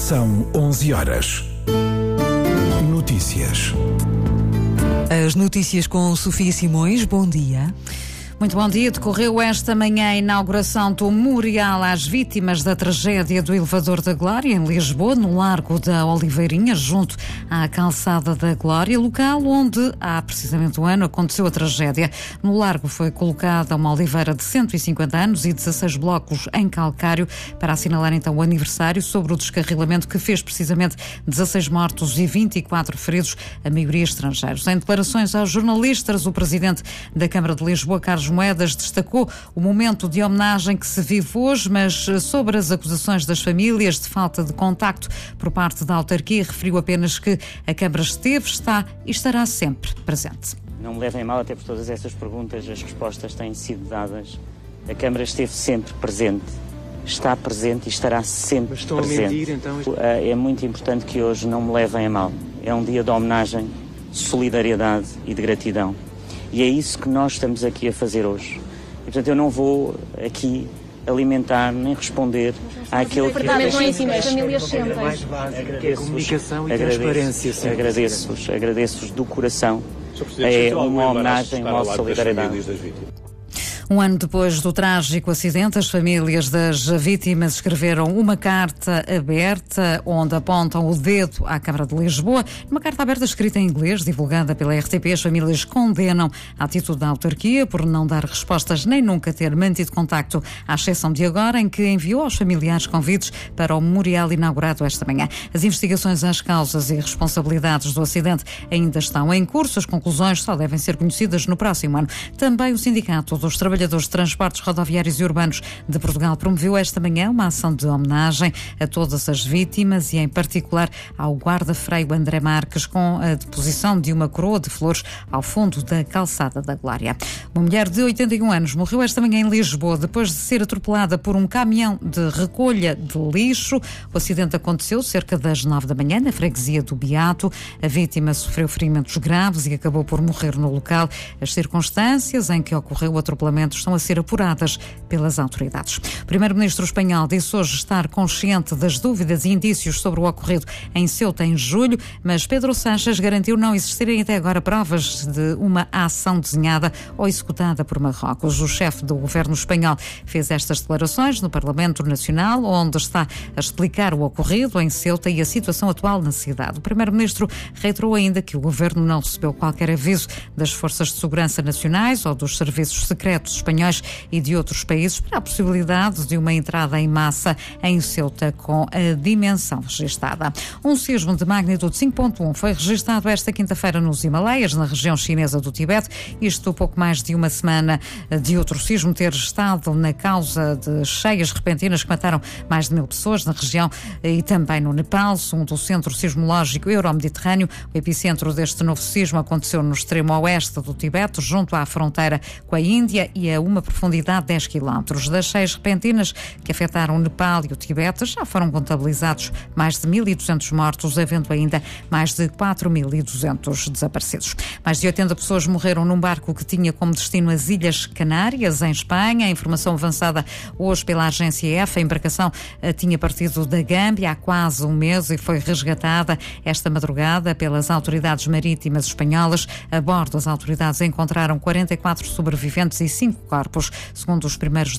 São 11 horas. Notícias. As notícias com Sofia Simões. Bom dia. Muito bom dia. Decorreu esta manhã a inauguração do memorial às vítimas da tragédia do Elevador da Glória, em Lisboa, no Largo da Oliveirinha, junto à Calçada da Glória, local onde, há precisamente um ano, aconteceu a tragédia. No largo foi colocada uma oliveira de 150 anos e 16 blocos em calcário para assinalar então o aniversário sobre o descarrilamento que fez precisamente 16 mortos e 24 feridos, a maioria estrangeiros. Em declarações aos jornalistas, o presidente da Câmara de Lisboa, Carlos Moedas, destacou o momento de homenagem que se vive hoje, mas sobre as acusações das famílias de falta de contacto por parte da autarquia, referiu apenas que a Câmara esteve, está e estará sempre presente. Não me levem mal, até por todas essas perguntas, as respostas têm sido dadas. A Câmara esteve sempre presente, está presente e estará sempre presente. A mentir, então? É muito importante que hoje não me levem a mal. É um dia de homenagem, de solidariedade e de gratidão. E é isso que nós estamos aqui a fazer hoje. E, portanto, eu não vou aqui alimentar nem responder àquele que... Não é assim, as famílias sentem. A comunicação e transparência. Agradeço-vos do coração. É uma homenagem, uma solidariedade. Um ano depois do trágico acidente, as famílias das vítimas escreveram uma carta aberta onde apontam o dedo à Câmara de Lisboa. Uma carta aberta escrita em inglês, divulgada pela RTP, as famílias condenam a atitude da autarquia por não dar respostas nem nunca ter mantido contacto, à exceção de agora, em que enviou aos familiares convites para o memorial inaugurado esta manhã. As investigações às causas e responsabilidades do acidente ainda estão em curso. As conclusões só devem ser conhecidas no próximo ano. Também o Sindicato dos Trabalhadores de Transportes Rodoviários e Urbanos de Portugal promoveu esta manhã uma ação de homenagem a todas as vítimas e, em particular, ao guarda-freio André Marques, com a deposição de uma coroa de flores ao fundo da Calçada da Glória. Uma mulher de 81 anos morreu esta manhã em Lisboa depois de ser atropelada por um caminhão de recolha de lixo. O acidente aconteceu cerca das 9 da manhã na freguesia do Beato. A vítima sofreu ferimentos graves e acabou por morrer no local. As circunstâncias em que ocorreu o atropelamento estão a ser apuradas pelas autoridades. O primeiro-ministro espanhol disse hoje estar consciente das dúvidas e indícios sobre o ocorrido em Ceuta em julho, mas Pedro Sánchez garantiu não existirem até agora provas de uma ação desenhada ou executada por Marrocos. O chefe do governo espanhol fez estas declarações no Parlamento Nacional, onde está a explicar o ocorrido em Ceuta e a situação atual na cidade. O primeiro-ministro reiterou ainda que o governo não recebeu qualquer aviso das forças de segurança nacionais ou dos serviços secretos espanhóis e de outros países para a possibilidade de uma entrada em massa em Ceuta com a dimensão registada. Um sismo de magnitude 5.1 foi registado esta quinta-feira nos Himalaias, na região chinesa do Tibete. Isto pouco mais de uma semana de outro sismo ter estado na causa de cheias repentinas que mataram mais de 1000 pessoas na região e também no Nepal, segundo o Centro Sismológico Euromediterrâneo. O epicentro deste novo sismo aconteceu no extremo oeste do Tibete, junto à fronteira com a Índia e a uma profundidade de 10 km. Das cheias repentinas que afetaram o Nepal e o Tibete, já foram contabilizados mais de 1.200 mortos, havendo ainda mais de 4.200 desaparecidos. Mais de 80 pessoas morreram num barco que tinha como destino as Ilhas Canárias, em Espanha. A informação avançada hoje pela agência EFE, a embarcação tinha partido da Gâmbia há quase um mês e foi resgatada esta madrugada pelas autoridades marítimas espanholas. A bordo, as autoridades encontraram 44 sobreviventes e 5 corpos, segundo os primeiros